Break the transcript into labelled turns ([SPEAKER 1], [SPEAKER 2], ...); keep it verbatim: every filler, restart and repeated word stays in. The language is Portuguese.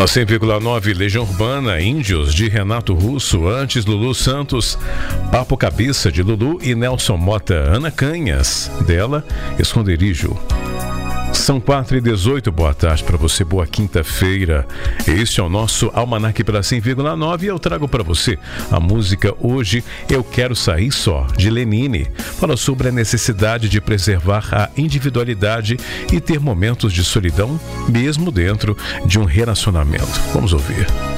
[SPEAKER 1] Na cem vírgula nove, Legião Urbana, Índios, de Renato Russo, antes Lulu Santos, Papo Cabeça, de Lulu e Nelson Mota, Ana Canhas, dela, Esconderijo. São quatro e dezoito, boa tarde para você, boa quinta-feira. Este é o nosso Almanac pela cem vírgula nove e eu trago para você a música Hoje Eu Quero Sair Só, de Lenine. Fala sobre a necessidade de preservar a individualidade e ter momentos de solidão, mesmo dentro de um relacionamento. Vamos ouvir.